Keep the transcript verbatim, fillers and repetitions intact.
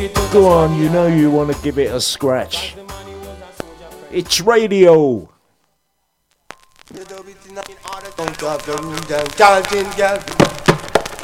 Go on, you know you want to give it a scratch. It's radio. Don't